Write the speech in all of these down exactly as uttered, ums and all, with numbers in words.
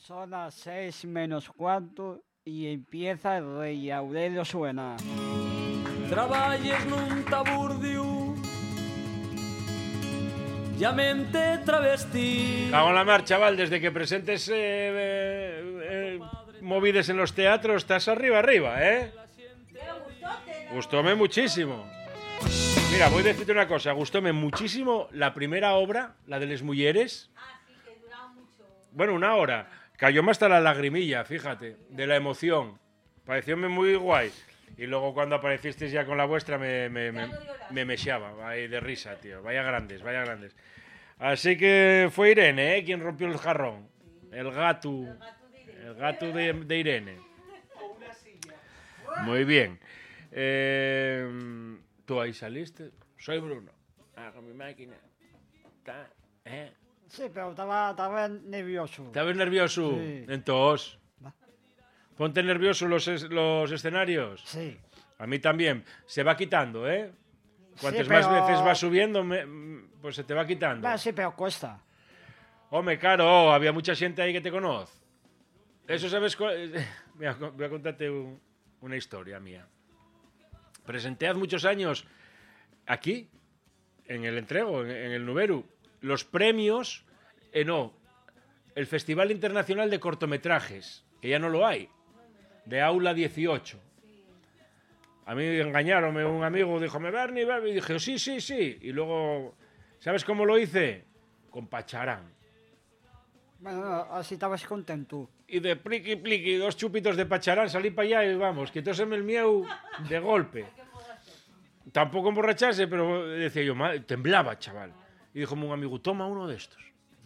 Son las seis menos cuarto y empieza el Rey Aurelio Suena. Traballes nun taburdiu Llamente travesti. Cago en la mar, chaval, desde que presentes eh, eh, eh, movides en los teatros, estás arriba, arriba, ¿eh? Gustóme muchísimo. Mira, voy a decirte una cosa, gustóme muchísimo la primera obra, la de Les Mulleres. Ah, sí, que duraba mucho. Bueno, una hora. Cayóme hasta la lagrimilla, fíjate, de la emoción. Parecióme muy guay. Y luego cuando aparecisteis ya con la vuestra me, me, me, me mechaba ahí de risa, tío. Vaya grandes, vaya grandes. Así que fue Irene, ¿eh? Quien rompió el jarrón. El gato. El gato de, de Irene. Muy bien. Eh, ¿Tú ahí saliste? Soy Bruno. Hago mi máquina. ¿Está? ¿Eh? Sí, pero estaba, estaba nervioso. ¿Estabas nervioso? Sí. Entonces, ponte nervioso los, es, los escenarios. Sí. A mí también. Se va quitando, ¿eh? Cuantas Sí, más pero- veces vas subiendo, me- pues se te va quitando. Va, sí, pero cuesta. Hombre, claro, había mucha gente ahí que te conoce. Eso sabes... cuál- Mira, voy a contarte un- una historia mía. Presenté hace muchos años aquí, en el entrego, en, en el Nuberu, los premios, eh, no, el Festival Internacional de Cortometrajes, que ya no lo hay, de Aula dieciocho. A mí engañaron, un amigo dijo, ¿me Bernie, Bernie? Y dije, sí, sí, sí. Y luego, ¿sabes cómo lo hice? Con Pacharán. Bueno, no, así estabas contento. Y de pliqui, pliqui, dos chupitos de Pacharán, salí para allá y vamos, quitóseme el mieu de golpe. Tampoco emborracharse, pero decía yo, "Madre", temblaba, chaval. Y dijo un amigo, toma uno de estos.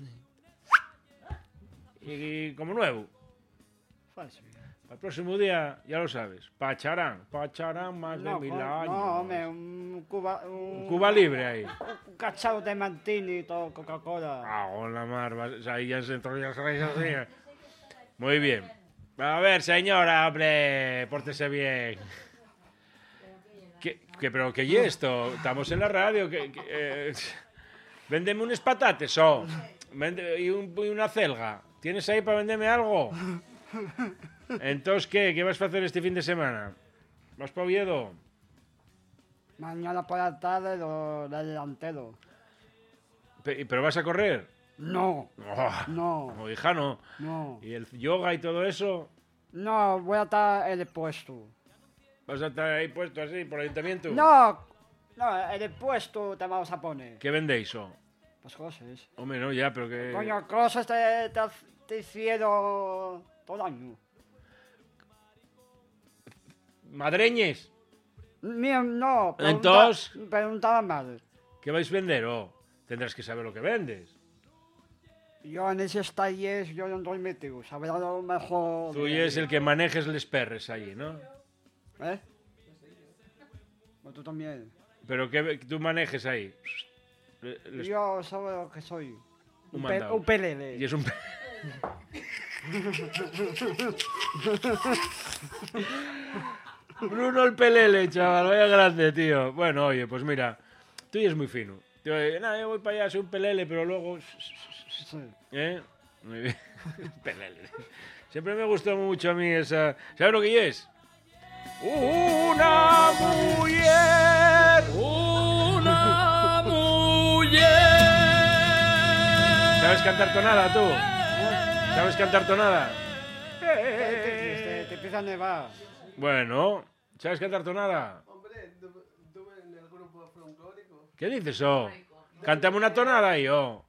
Y, como nuevo. Fácil. Al próximo día, ya lo sabes, Pacharán, Pacharán más No, de mil con- años. no, hombre, un Cuba... Un, Un Cuba libre ahí. Un cachado de Mantini y todo, Coca-Cola. Ah, con la mar, vas- ahí ya se entró, ya se así. Muy bien. A ver, señora, hombre, pórtese bien. ¿Qué, qué, pero qué y esto? Estamos en la radio. Que, que, eh, véndeme unos patates, oh. Vende, y, un, y una celga. ¿Tienes ahí para venderme algo? Entonces, ¿qué? ¿Qué vas a hacer este fin de semana? ¿Vas para Oviedo? Mañana por la tarde lo del delantero. Pe- ¿Pero vas a correr? No, Oh, no, oh, hija, no. no. ¿Y el yoga y todo eso? No, voy a estar en el puesto. ¿Vas a estar ahí puesto así por el ayuntamiento? No, no, en el puesto te vamos a poner. ¿Qué vendéis, oh? Pues cosas. Hombre, no, ya, pero que... Coño, cosas te, te, te hicieron todo el año. ¿Madreñes? Mío, no. pregunta- Entonces- Preguntaba mal. ¿Qué vais a vender, oh? Tendrás que saber lo que vendes. Yo en esos talleres yo no estoy metido. Sabrá lo mejor. Tú de- y es el que manejes les perres allí, ¿no? ¿Eh? O tú también. Pero que tú manejes ahí. Le- les- Yo soy lo que soy. Un Un, pe mandado. un pelele. Y es un... pe- Bruno el pelele, chaval, vaya grande, tío. Bueno, oye, pues mira, tú y es muy fino. Yo, eh, nada, yo voy para allá, soy un pelele, pero luego... Sí. ¿Eh? Muy bien. Pelele. Siempre me gustó mucho a mí esa... ¿Sabes lo que es? Una mujer. Una mujer. ¿Sabes cantar tonada tú? ¿Sabes cantar tonada? Te, te, te, te empieza a nevar. Bueno, ¿sabes cantar tonada? Hombre, estuve en el grupo folclórico. ¿Qué dices, oh? Cántame una tonada ahí, oh.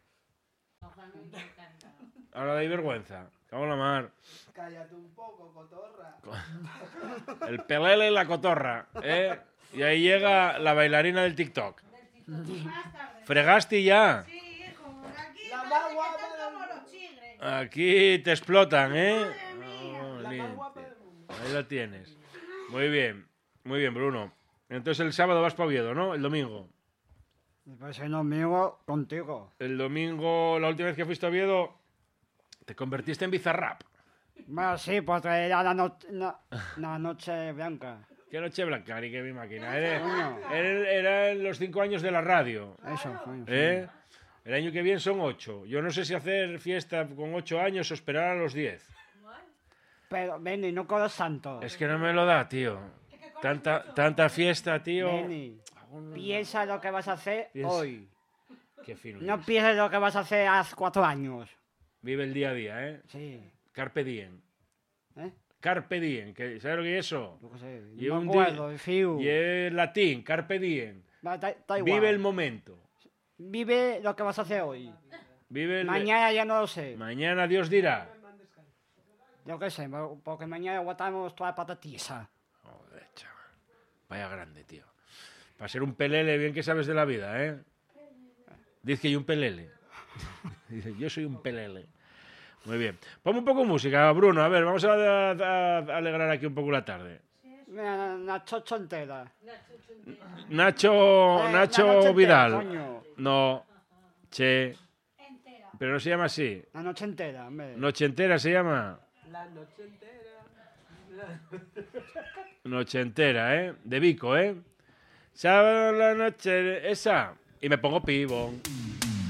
Ahora dais vergüenza. Cago en la mar. Cállate un poco, cotorra. El pelele y la cotorra, ¿eh? Y ahí llega la bailarina del TikTok. ¿Fregaste ya? Sí, hijo, aquí La parece más que guapa están del como mundo. los chigres. Aquí te explotan, ¿eh? Oh, La lindo. más guapa del mundo. Ahí la tienes. Muy bien, muy bien, Bruno. Entonces el sábado vas para Oviedo, ¿no? El domingo. Pues el domingo contigo. El domingo, la última vez que fuiste a Oviedo, te convertiste en Bizarrap. Bueno, sí, porque era la, no la, la noche blanca. Qué noche blanca, ni que mi máquina. Era, Coño. era- eran los cinco años de la radio. Eso, coño. sí. ¿Eh? El año que viene son ocho. Yo no sé si hacer fiesta con ocho años o esperar a los diez. Pero, Benny, no con los santos. Es que no me lo da, tío. Tanta, tanta fiesta, tío. Benny, piensa lo que vas a hacer Piensa. hoy. Qué fino No eres. pienses lo que vas a hacer hace cuatro años. Vive el día a día, ¿eh? Sí. Carpe diem. ¿Eh? Carpe diem. que- ¿Sabes lo que es eso? Yo qué sé. Y no un me di- acuerdo, fiu. Y es latín, carpe diem. Va, da- da igual. Vive el momento. Vive lo que vas a hacer hoy. Vive el... Mañana ya no lo sé. Mañana Dios dirá. Yo qué sé, porque mañana aguantamos toda la patatisa. Joder, chaval. Vaya grande, tío. Para ser un pelele, bien que sabes de la vida, ¿eh? Dice que hay un pelele. Dice, yo soy un pelele. Muy bien. Ponme un poco de música, Bruno. A ver, vamos a, a- a alegrar aquí un poco la tarde. Mira, una chocho entera. Nacho, Eh, una Nacho noche entera, Vidal. coño. No. Che. Pero no se llama así. La noche entera, hombre. Noche entera se llama. La noche entera. Noche entera, ¿eh? De Vico, ¿eh? Sábado la noche, esa. Y me pongo pibón.